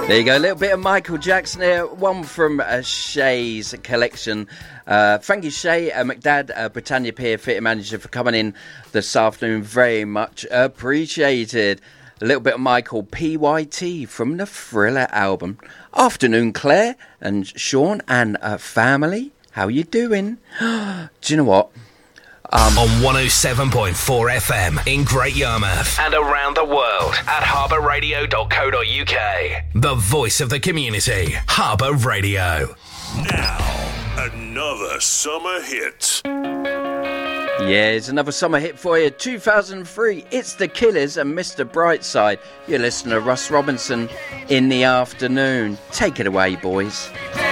There you go, a little bit of Michael Jackson here, one from Shay's collection. Thank you, Shay, McDad, Britannia Pier Fitting Manager, for coming in this afternoon. Very much appreciated. A little bit of Michael PYT from the Thriller album. Afternoon, Claire and Sean and family. How you doing? Do you know what? On 107.4 FM in Great Yarmouth and around the world at harbourradio.co.uk. The voice of the community, Harbour Radio. Now, another summer hit. Yeah, it's another summer hit for you. 2003, it's The Killers and Mr. Brightside. You're listening to Russ Robinson in the afternoon. Take it away, boys.